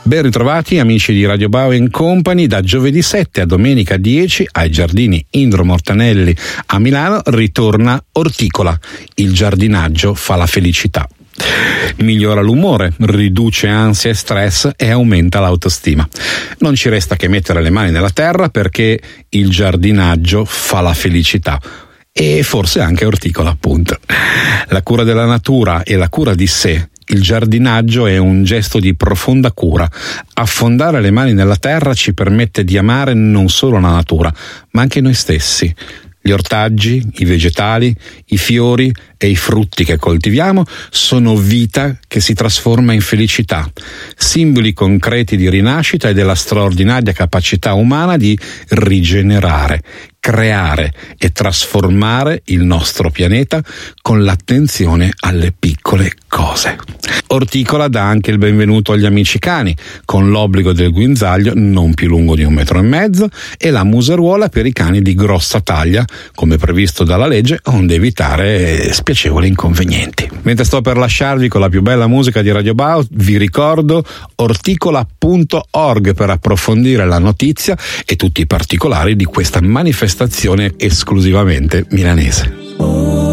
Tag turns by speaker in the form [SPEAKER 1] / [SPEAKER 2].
[SPEAKER 1] Ben ritrovati amici di Radio Bau & Company. Da giovedì 7 a domenica 10 ai giardini Indro Mortanelli a Milano ritorna Orticola. Il giardinaggio fa la felicità. Migliora l'umore, riduce ansia e stress e aumenta l'autostima. Non ci resta che mettere le mani nella terra perché il giardinaggio fa la felicità. E forse anche Orticola, appunto. La cura della natura e la cura di sé. Il giardinaggio è un gesto di profonda cura. Affondare le mani nella terra ci permette di amare non solo la natura, ma anche noi stessi. Gli ortaggi, i vegetali, i fiori e i frutti che coltiviamo sono vita che si trasforma in felicità, simboli concreti di rinascita e della straordinaria capacità umana di rigenerare, creare e trasformare il nostro pianeta con l'attenzione alle piccole cose. Orticola dà anche il benvenuto agli amici cani, con l'obbligo del guinzaglio non più lungo di 1,5 metri e la museruola per i cani di grossa taglia, come previsto dalla legge, onde evitare spiacevoli inconvenienti. Mentre sto per lasciarvi con la più bella musica di Radio Bau, vi ricordo orticola.org per approfondire la notizia e tutti i particolari di questa manifestazione esclusivamente milanese.